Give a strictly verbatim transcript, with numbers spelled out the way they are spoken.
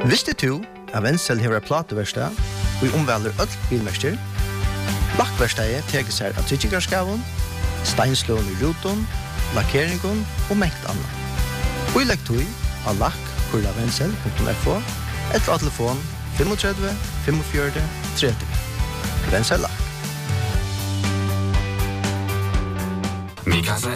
Visste du at Wenzel har et plateverstad og omvelder øll bilmester? Lakkverstadet teker seg av tryggingarskaven, steinslån i ruton, lakkeringen og mengt annet. Og i lekktøy av lakk kurla wenzel punktum f o eller av telefon tre fem fem fire tretti. Wenzel Lakk. Mi casa